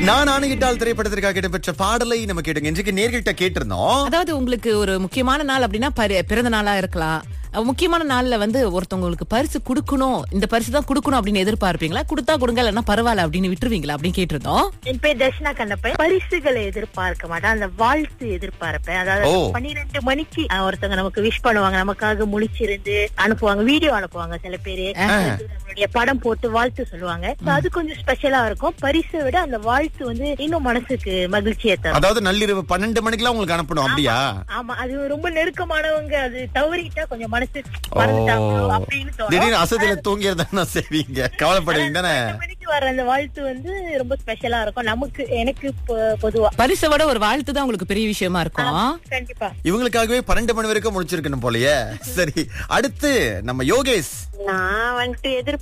நான் ஆணையிட்டால் திரைப்படத்திற்காக இடம்பெற்ற பாடலை நம்ம கேட்டுங்க. இன்றைக்கு நேர்கிட்ட கேட்டிருந்தோம். அதாவது உங்களுக்கு ஒரு முக்கியமான நாள் அப்படின்னா பிறந்த நாளா இருக்கலாம். முக்கியமான நாள்ல ஒருத்தவங்களுக்கு பரிசு குடுக்கணும், இந்த பரிசு தான் குடுக்கணும் அப்படின்னு எதிர்பார்ப்பீங்களா? கொடுத்தா கொடுங்க, இல்லன்னா பரவாயில்ல அப்படின்னு விட்டுருவீங்களா அப்படின்னு கேட்டிருந்தோம். என் பேர் தர்ஷனா கண்ணப்பன். பரிசுகளை எதிர்பார்க்க மாட்டேன், அந்த வாழ்த்து எதிர்பார்ப்பேன். அதாவது 12 மணிக்கு ஒருத்தவங்க நமக்கு விஷ் பண்ணுவாங்க, நமக்காக முழிச்சிருந்து அனுப்புவாங்க, வீடியோ அனுப்புவாங்க. சில பேரு நம்மளுடைய படம் போட்டு வாழ்த்து சொல்லுவாங்க. அது கொஞ்சம் ஸ்பெஷலா இருக்கும். பரிசை விட அந்த வாழ்த்து இன்னும் மனசுக்கு மகிழ்ச்சியை தரும். அதாவது நள்ளிரவு 12 மணிக்கெல்லாம் உங்களுக்கு அனுப்பணும் அப்படியா? ஆமா, அது ரொம்ப நெருக்கமானவங்க. அது தவறிட்டா கொஞ்சம் மனசு அப்படின்னு திடீர்னு அசதியில தூங்கிறதா செய்வீங்க, கவலைப்படுவீங்க தானே? மணிக்கு வர அந்த வாழ்த்து ரொம்ப ஸ்பெஷலா இருக்கும் நமக்கு. எனக்கு பொதுவா பரிசை விட ஒரு வாழ்த்து தான் உங்களுக்கு பெரிய விஷயமா இருக்கும். கண்டிப்பா இவங்களுக்காகவே 12 மணி வரைக்கும் முடிச்சிருக்கணும் போலயே. சரி, அடுத்து நம்ம யோகேஷ். நான் எதிர்பார்க்க